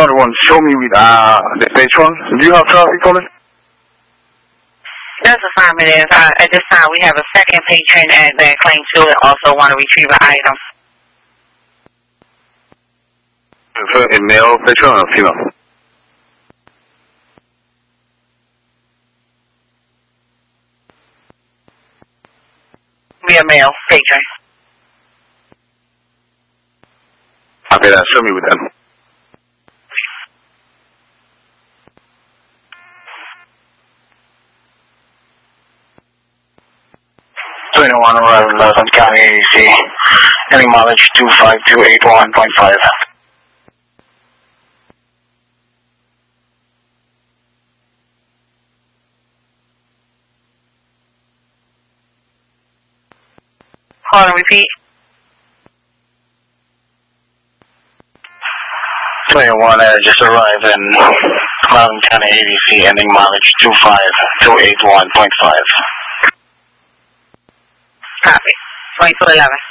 21, show me with the patron. Do you have traffic calling? That's affirmative. At this time, we have a second patron that claims to also want to retrieve an item. A male patron or female? Be a male patron. Okay, then show me with them. Arrival 11 County ADC. Any mileage 25281.5. Call and repeat. 21 just arrived in 11 County ADC. Ending mileage 25281.5. Copy. 2211.